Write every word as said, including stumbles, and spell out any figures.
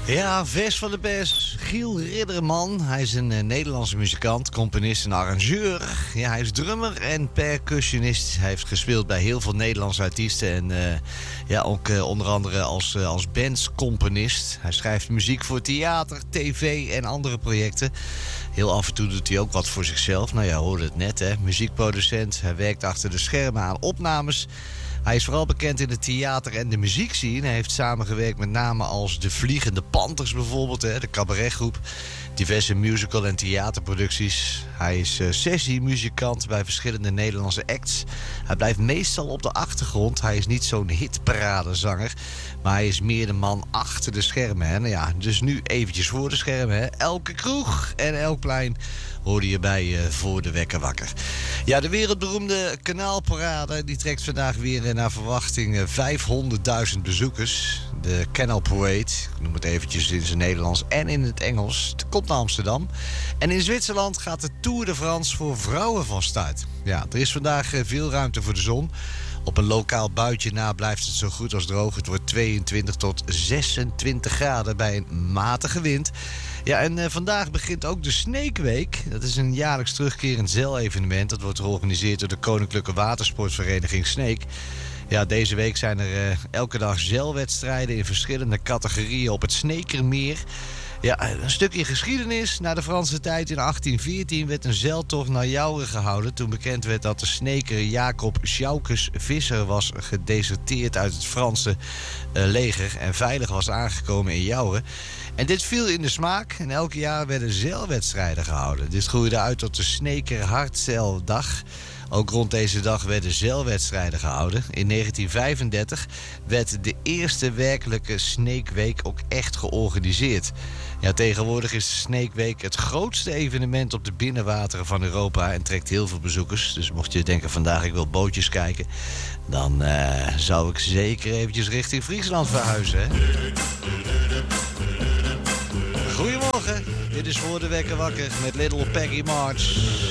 Ja, vers van de pers. Giel Ridderman. Hij is een uh, Nederlandse muzikant, componist en arrangeur. Ja, hij is drummer en percussionist. Hij heeft gespeeld bij heel veel Nederlandse artiesten. En uh, ja, ook uh, onder andere als, uh, als bandscomponist. Hij schrijft muziek voor theater, tv en andere projecten. Heel af en toe doet hij ook wat voor zichzelf. Nou ja, hoorde het net, hè. Muziekproducent. Hij werkt achter de schermen aan opnames. Hij is vooral bekend in het theater en de muziekscene. Hij heeft samengewerkt met namen als de Vliegende Panthers bijvoorbeeld, de cabaretgroep. Diverse musical- en theaterproducties. Hij is uh, sessiemuzikant bij verschillende Nederlandse acts. Hij blijft meestal op de achtergrond. Hij is niet zo'n hitparadezanger, maar hij is meer de man achter de schermen. Hè? Nou ja, dus nu eventjes voor de schermen. Hè? Elke kroeg en elk plein hoorde je bij uh, Voor de Wekker Wakker. Ja, de wereldberoemde Kanaalparade die trekt vandaag weer uh, naar verwachting uh, vijfhonderdduizend bezoekers. De Canal Parade, ik noem het eventjes in zijn Nederlands en in het Engels. Het komt naar Amsterdam. En in Zwitserland gaat de Tour de France voor vrouwen van start. Ja, er is vandaag uh, veel ruimte voor de zon. Op een lokaal buitje na blijft het zo goed als droog. Het wordt tweeëntwintig tot zesentwintig graden bij een matige wind. Ja, en uh, vandaag begint ook de Snake Week. Dat is een jaarlijks terugkerend zeilevenement. Dat wordt georganiseerd door de Koninklijke Watersportvereniging Sneek. Ja, deze week zijn er uh, elke dag zeilwedstrijden in verschillende categorieën op het Sneekermeer. Ja, een stukje geschiedenis. Na de Franse tijd in achttien veertien werd een zeiltocht naar Jouren gehouden. Toen bekend werd dat de sneker Jacob Sjaukes Visser was gedeserteerd uit het Franse uh, leger en veilig was aangekomen in Jouren. En dit viel in de smaak en elk jaar werden zeilwedstrijden gehouden. Dit groeide uit tot de Sneker Hardzeildag. Ook rond deze dag werden zeilwedstrijden gehouden. In negentien vijfendertig werd de eerste werkelijke Snake Week ook echt georganiseerd. Ja, tegenwoordig is de Snake Week het grootste evenement op de binnenwateren van Europa en trekt heel veel bezoekers. Dus mocht je denken vandaag ik wil bootjes kijken, dan uh, zou ik zeker eventjes richting Friesland verhuizen, hè? Goedemorgen, dit is Voor de Wekker Wakker met Little Peggy March.